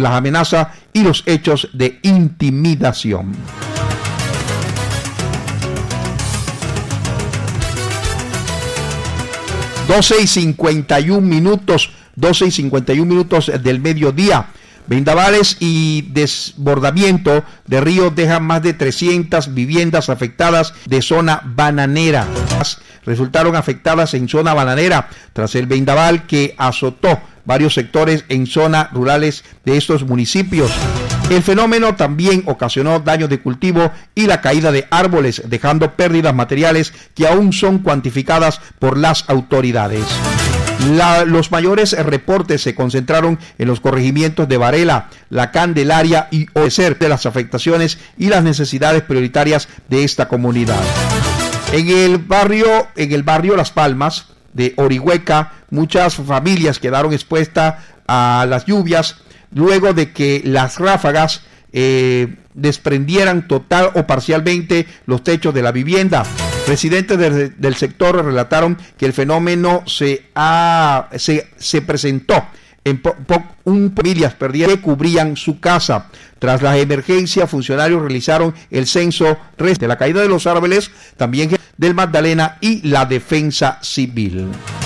las amenazas y los hechos de intimidación. 12:51 del mediodía. Vendavales y desbordamiento de ríos dejan más de 300 viviendas afectadas de zona bananera. Resultaron afectadas en zona bananera tras el vendaval que azotó varios sectores en zonas rurales de estos municipios. El fenómeno también ocasionó daños de cultivo y la caída de árboles, dejando pérdidas materiales que aún son cuantificadas por las autoridades. Los mayores reportes se concentraron en los corregimientos de Varela, La Candelaria y Oecer, de las afectaciones y las necesidades prioritarias de esta comunidad. En el barrio Las Palmas de Orihueca, muchas familias quedaron expuestas a las lluvias luego de que las ráfagas desprendieran total o parcialmente los techos de la vivienda. Residentes del sector relataron que el fenómeno se presentó en familias perdidas que cubrían su casa. Tras la emergencia, funcionarios realizaron el censo de la caída de los árboles, también del Magdalena y la defensa civil.